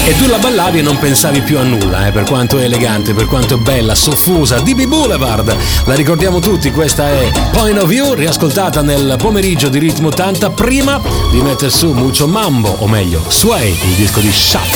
E tu la ballavi e non pensavi più a nulla, per quanto è elegante, per quanto è bella, soffusa. DB Boulevard, la ricordiamo tutti, questa è Point of View, riascoltata nel pomeriggio di Ritmo 80, prima di mettere su Mucho Mambo, o meglio, Sway, il disco di Shut.